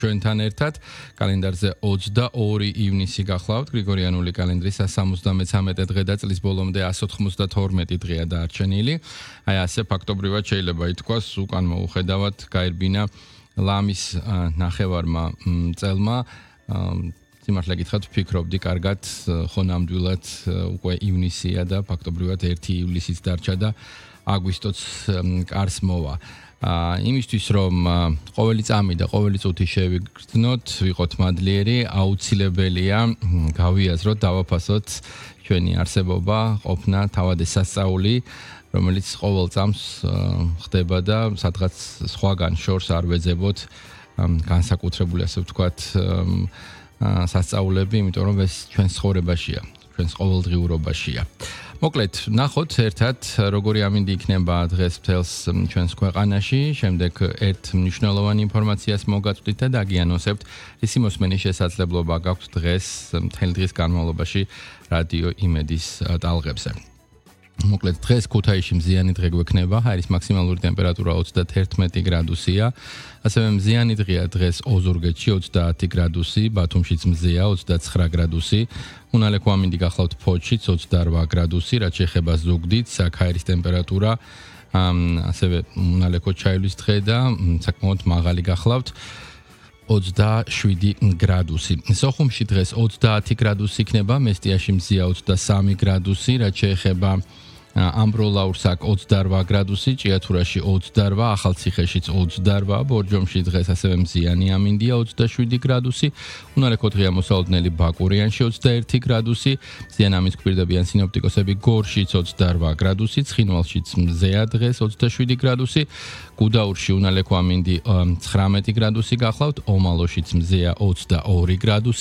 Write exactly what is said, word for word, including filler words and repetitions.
ჩვენთან ერთად კალენდარზე ოცდაორი ივნისი გახლავთ გრიგორიანული კალენდრის სამოცდამეცამეტე დღე და წლის ბოლომდე εκατს ოცდათორმეტი დღეა დარჩენილი. აი ასე ფაქტობრივად შეიძლება ითქვას უკან მოუხედავად გაერბინა ლამის ნახევარმა წელმა სიმართლე გითხრათ ვფიქრობდი კარგად ხო ნამდვილად უკვე ივნისია და ფაქტობრივად ერთი ივლისიც დარჩა და აგვისტოც კარს მოვა. იმისთვის რომ ყოველი წამი და ყოველი წუთი შევიგრძნოთ, ვიყოთ მადლიერი, აუცილებელია გავიაზროთ, დავაფასოთ ჩვენი არსებობა, ყოფნა, თავად ეს სასწაული, რომელიც ყოველ წამს ხდება და სადღაც სხვაგან შორს არ ვეძებოთ განსაკუთრებული ასე ვთქვათ სასწაულები, იმიტომ რომ ეს ჩვენს ცხოვრებაშია, ჩვენს ყოველდღიურობაშია. მოკლედ, ნახოთ ერთად როგორი ამინდი იქნება დღეს მთელს ჩვენს ქვეყანაში, შემდეგ ერთ მნიშვნელოვან ინფორმაციას მოგაწვდით და დაგიანონსებთ, ისი მოსმენის შესაძლებლობა გაქვთ დღეს მთელი დღის განმავლობაში რადიო იმედის ტალღებზე. მოკლედ, დღეს ქუთაისში მზიანი დღე გვექნება, ჰაერის მაქსიმალური ტემპერატურა ოცდათერთმეტი გრადუსია, ასევე მზიანი დღეა დღეს ოზურგეთში ოცდაათი გრადუსი, ბათუმშიც მზეა ოცდაცხრა გრადუსი, უნალექო ამინდი გახლავთ ფოთშიც ოცდარვა გრადუსი, რაც შეეხება ზუგდიდს, აქ ჰაერის ტემპერატურა ასევე უნალექო ჩაივლის დღე და საკმაოდ მაღალი გახლავთ ოცდაშვიდი გრადუსი. სოხუმში დღეს ოცდაათი გრადუსი იქნება, მესტიაში მზეა ოცდასამი გრადუსი, რაც შეეხება ამბროლაურს აქ ოცდარვა გრადუსი, ჭიათურაში ოცდარვა, ახალციხეშიც ოცდარვა, ბორჯომში დღეს ასევე მზიანი ამინდია ოცდაშვიდი გრადუსი, უნალექო დღეა მოსალოდნელი ბაკურიანში ოცდაერთი გრადუსი, მზიან ამის გვპირდებიან სინოპტიკოსები გორშიც ოცდარვა გრადუსი, ცხინვალშიც მზეა დღეს ოცდაშვიდი გრადუსი, გუდაურში უნალექო ამინდი ცხრამეტი გრადუსი გახლავთ, ომალოშიც მზეა ოცდაორი გრადუსი.